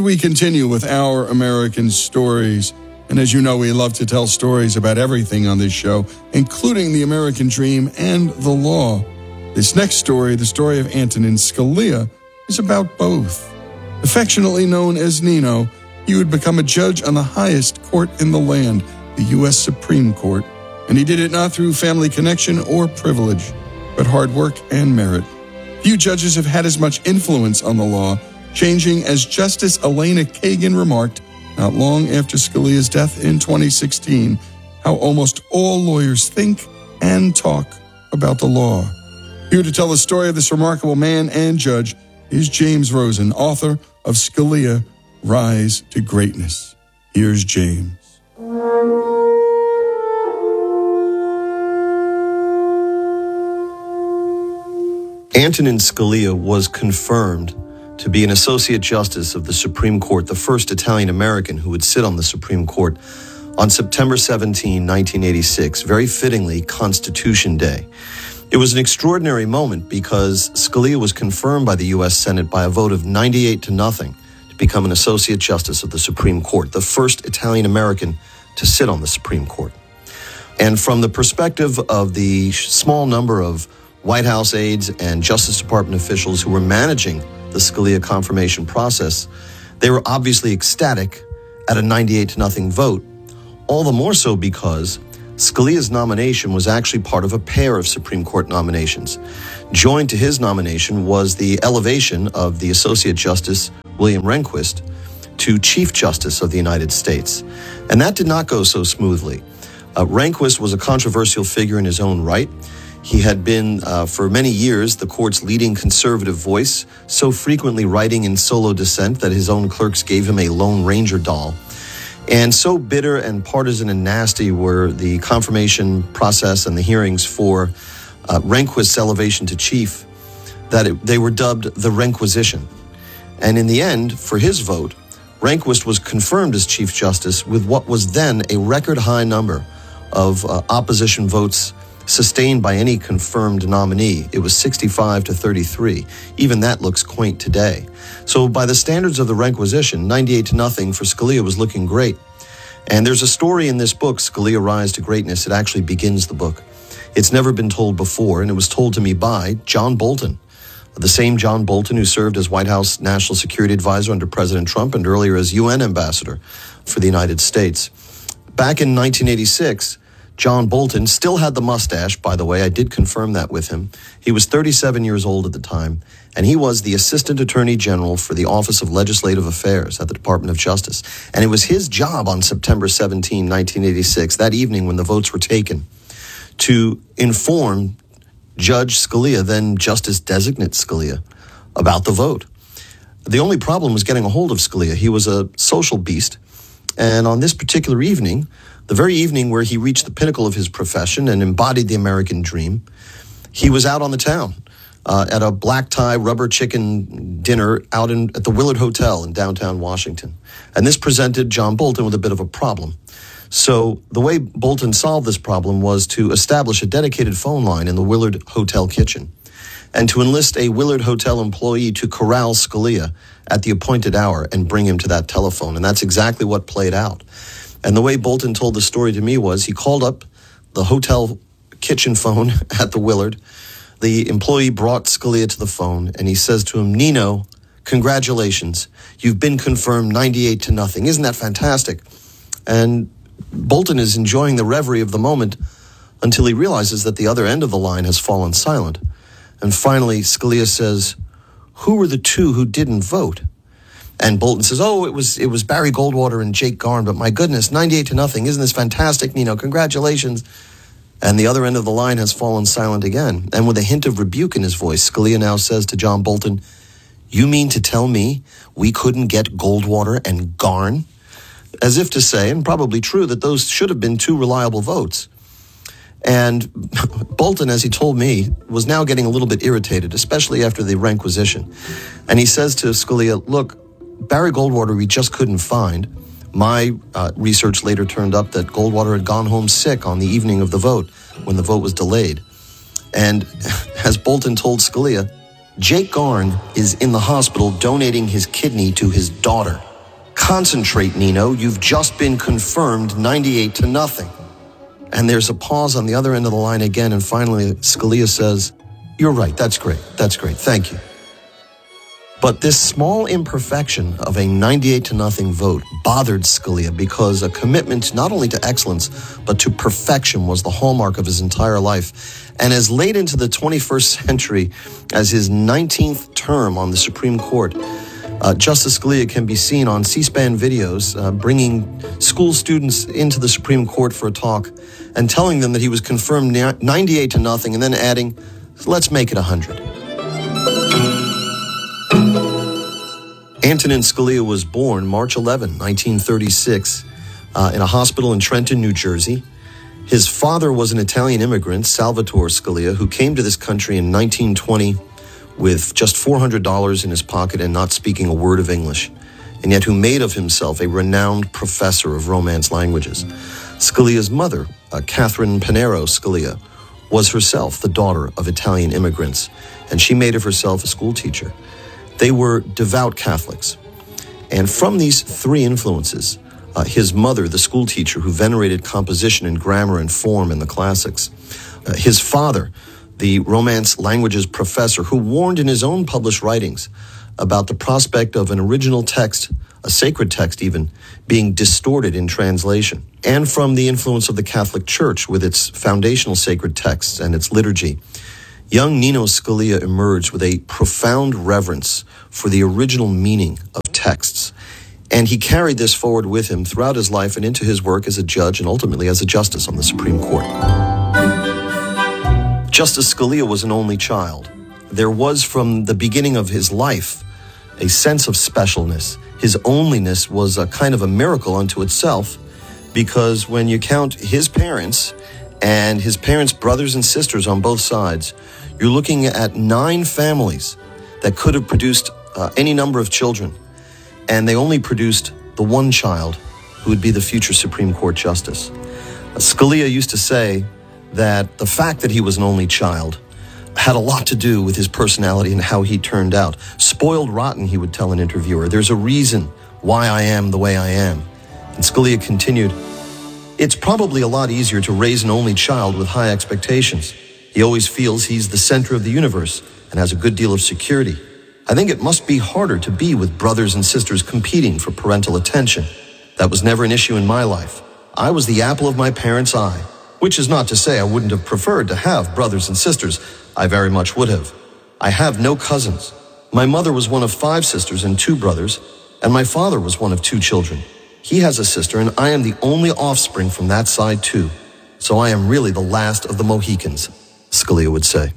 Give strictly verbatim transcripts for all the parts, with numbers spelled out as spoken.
we continue with Our American Stories. And as you know, we love to tell stories about everything on this show, including the American dream and the law. This next story, the story of Antonin Scalia, is about both. Affectionately known as Nino, he would become a judge on the highest court in the land, the U S Supreme Court. And he did it not through family connection or privilege, but hard work and merit. Few judges have had as much influence on the law, changing, as Justice Elena Kagan remarked not long after Scalia's death in twenty sixteen, how almost all lawyers think and talk about the law. Here to tell the story of this remarkable man and judge is James Rosen, author of Scalia, Rise to Greatness. Here's James. Antonin Scalia was confirmed to be an Associate Justice of the Supreme Court, the first Italian-American who would sit on the Supreme Court, on September seventeenth, nineteen eighty-six, very fittingly Constitution Day. It was an extraordinary moment because Scalia was confirmed by the U S Senate by a vote of ninety-eight to nothing to become an Associate Justice of the Supreme Court, the first Italian-American to sit on the Supreme Court. And from the perspective of the small number of White House aides and Justice Department officials who were managing the Scalia confirmation process, they were obviously ecstatic at a ninety-eight to nothing vote, all the more so because Scalia's nomination was actually part of a pair of Supreme Court nominations. Joined to his nomination was the elevation of the Associate Justice William Rehnquist to Chief Justice of the United States. And that did not go so smoothly. Uh, Rehnquist was a controversial figure in his own right. He had been, uh, for many years, the court's leading conservative voice, so frequently writing in solo dissent that his own clerks gave him a Lone Ranger doll. And so bitter and partisan and nasty were the confirmation process and the hearings for uh, Rehnquist's elevation to chief that it, they were dubbed the Rehnquisition. And in the end, for his vote, Rehnquist was confirmed as Chief Justice with what was then a record high number of uh, opposition votes sustained by any confirmed nominee. It was sixty-five to thirty-three. Even that looks quaint today. So by the standards of the Rehnquisition, ninety-eight to nothing for Scalia was looking great. And there's a story in this book, Scalia, Rise to Greatness. It actually begins the book. It's never been told before, and it was told to me by John Bolton, the same John Bolton who served as White House National Security Advisor under President Trump and earlier as U N Ambassador for the United States. Back in nineteen eighty-six, John Bolton still had the mustache, by the way. I did confirm that with him. He was thirty-seven years old at the time, and he was the Assistant Attorney General for the Office of Legislative Affairs at the Department of Justice. And it was his job on September seventeenth, nineteen eighty-six, that evening when the votes were taken, to inform Judge Scalia, then Justice Designate Scalia, about the vote. The only problem was getting a hold of Scalia. He was a social beast, and on this particular evening, the very evening where he reached the pinnacle of his profession and embodied the American dream, he was out on the town uh, at a black tie rubber chicken dinner out in, at the Willard Hotel in downtown Washington. And this presented John Bolton with a bit of a problem. So the way Bolton solved this problem was to establish a dedicated phone line in the Willard Hotel kitchen and to enlist a Willard Hotel employee to corral Scalia at the appointed hour and bring him to that telephone. And that's exactly what played out. And the way Bolton told the story to me was he called up the hotel kitchen phone at the Willard. The employee brought Scalia to the phone, and he says to him, "Nino, congratulations. You've been confirmed ninety-eight to nothing. Isn't that fantastic?" And Bolton is enjoying the reverie of the moment until he realizes that the other end of the line has fallen silent. And finally, Scalia says, "Who were the two who didn't vote?" And Bolton says, "Oh, it was it was Barry Goldwater and Jake Garn, but my goodness, ninety-eight to nothing. Isn't this fantastic, Nino? Congratulations." And the other end of the line has fallen silent again. And with a hint of rebuke in his voice, Scalia now says to John Bolton, "You mean to tell me we couldn't get Goldwater and Garn?" As if to say, and probably true, that those should have been two reliable votes. And Bolton, as he told me, was now getting a little bit irritated, especially after the Rehnquisition. And he says to Scalia, "Look, Barry Goldwater we just couldn't find. My uh, research later turned up that Goldwater had gone home sick on the evening of the vote when the vote was delayed." And as Bolton told Scalia, "Jake Garn is in the hospital donating his kidney to his daughter." Concentrate, Nino. You've just been confirmed ninety-eight to nothing. And there's a pause on the other end of the line again, and finally Scalia says, you're right, that's great, that's great, thank you. But this small imperfection of a ninety-eight to nothing vote bothered Scalia because a commitment not only to excellence, but to perfection was the hallmark of his entire life. And as late into the twenty-first century as his nineteenth term on the Supreme Court, uh, Justice Scalia can be seen on C-SPAN videos uh, bringing school students into the Supreme Court for a talk and telling them that he was confirmed ninety-eight to nothing and then adding, let's make it one hundred. Antonin Scalia was born March eleventh, nineteen thirty-six, uh, in a hospital in Trenton, New Jersey. His father was an Italian immigrant, Salvatore Scalia, who came to this country in nineteen twenty with just four hundred dollars in his pocket and not speaking a word of English, and yet who made of himself a renowned professor of Romance languages. Scalia's mother, uh, Catherine Pinero Scalia, was herself the daughter of Italian immigrants, and she made of herself a school teacher. They were devout Catholics. And from these three influences, uh, his mother, the school teacher who venerated composition and grammar and form in the classics, uh, his father, the Romance languages professor who warned in his own published writings about the prospect of an original text, a sacred text even, being distorted in translation, and from the influence of the Catholic Church with its foundational sacred texts and its liturgy. Young Nino Scalia emerged with a profound reverence for the original meaning of texts, and he carried this forward with him throughout his life and into his work as a judge and ultimately as a justice on the Supreme Court. Justice Scalia was an only child. There was, from the beginning of his life, a sense of specialness. His onlyness was a kind of a miracle unto itself, because when you count his parents and his parents' brothers and sisters on both sides, you're looking at nine families that could have produced uh, any number of children, and they only produced the one child who would be the future Supreme Court justice. Uh, Scalia used to say that the fact that he was an only child had a lot to do with his personality and how he turned out. Spoiled rotten, he would tell an interviewer. There's a reason why I am the way I am. And Scalia continued, it's probably a lot easier to raise an only child with high expectations. He always feels he's the center of the universe and has a good deal of security. I think it must be harder to be with brothers and sisters competing for parental attention. That was never an issue in my life. I was the apple of my parents' eye, which is not to say I wouldn't have preferred to have brothers and sisters. I very much would have. I have no cousins. My mother was one of five sisters and two brothers, and my father was one of two children. He has a sister, and I am the only offspring from that side too. So I am really the last of the Mohicans, Scalia would say.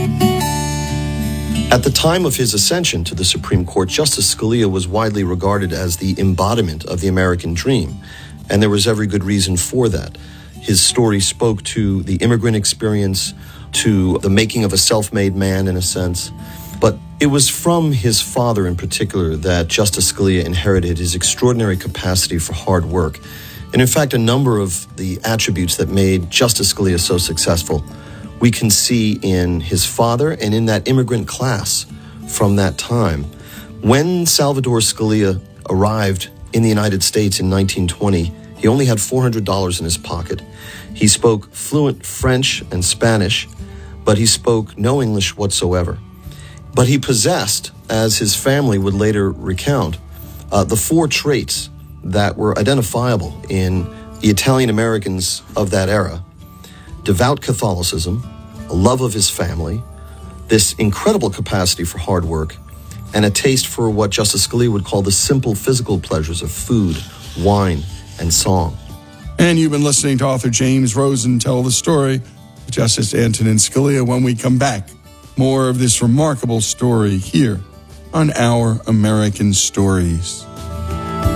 At the time of his ascension to the Supreme Court, Justice Scalia was widely regarded as the embodiment of the American dream, and there was every good reason for that. His story spoke to the immigrant experience, to the making of a self-made man in a sense. But it was from his father in particular that Justice Scalia inherited his extraordinary capacity for hard work. And in fact, a number of the attributes that made Justice Scalia so successful we can see in his father and in that immigrant class from that time. When Salvador Scalia arrived in the United States in nineteen twenty, he only had four hundred dollars in his pocket. He spoke fluent French and Spanish, but he spoke no English whatsoever. But he possessed, as his family would later recount, uh, the four traits that were identifiable in the Italian Americans of that era: devout Catholicism, a love of his family, this incredible capacity for hard work, and a taste for what Justice Scalia would call the simple physical pleasures of food, wine, and song. And you've been listening to author James Rosen tell the story of Justice Antonin Scalia. When we come back, more of this remarkable story here on Our American Stories.